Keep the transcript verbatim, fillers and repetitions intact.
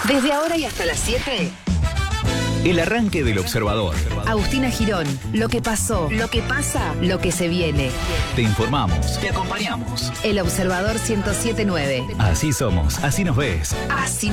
Desde ahora y hasta las siete. El arranque del Observador. Agustina Girón, lo que pasó, lo que pasa, lo que se viene. Te informamos, te acompañamos. El Observador ciento siete punto nueve. Así somos, así nos ves. Así